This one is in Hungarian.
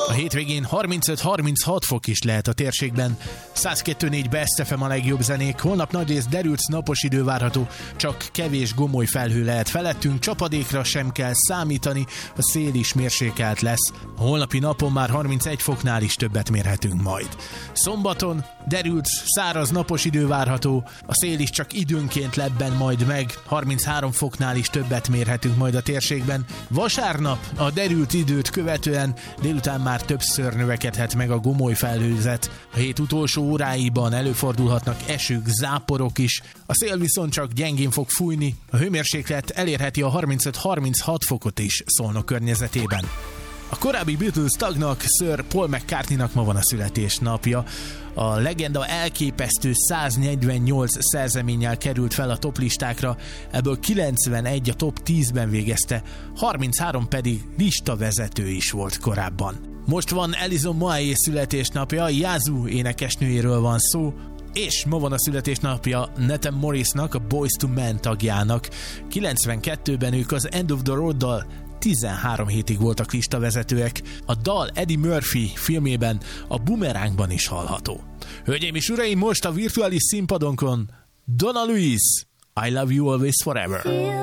A hétvégén 35-36 fok is lehet a térségben. 102.4 Best FM a legjobb zenék. Holnap nagyrészt derült napos idő várható, csak kevés gomoly felhő lehet felettünk, csapadékra sem kell számítani, a szél is mérsékelt lesz. A holnapi napon már 31 foknál is többet mérhetünk majd. Szombaton derült, száraz napos idő várható, a szél is csak időnként lebben majd meg, 33 foknál is többet mérhetünk majd a térségben. Vasárnap a derült időt követően délután már többször növekedhet meg a gomoly felhőzet. A hét utolsó óráiban előfordulhatnak esők, záporok is, a szél viszont csak gyengén fog fújni, a hőmérséklet elérheti a 35-36 fokot is Szolnok környezetében. A korábbi Beatles tagnak, Sir Paul McCartneynak ma van a születésnapja. A legenda elképesztő 148 szerzeménnyel került fel a toplistákra, ebből 91 a top 10-ben végezte, 33 pedig listavezető is volt korábban. Most van Alison Moyet születésnapja, Yazoo énekesnőjéről van szó, és ma van a születésnapja Nathan Morrisnak, a Boyz II Men tagjának. 92-ben ők az End of the Road-dal 13 hétig voltak listavezetőek. A dal Eddie Murphy filmében, a Boomerangban is hallható. Hölgyeim és uraim, most a virtuális színpadonkon Donna Louise, I Love You Always Forever.